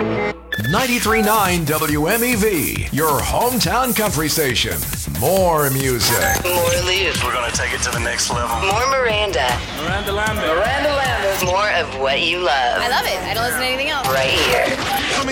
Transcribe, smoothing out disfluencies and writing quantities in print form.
93.9 WMEV, your hometown country station. More music. More Luke. We're going to take it to the next level. More Miranda. Miranda Lambert. Miranda Lambert. More of what you love. I love it. I don't listen to anything else. Right here. Coming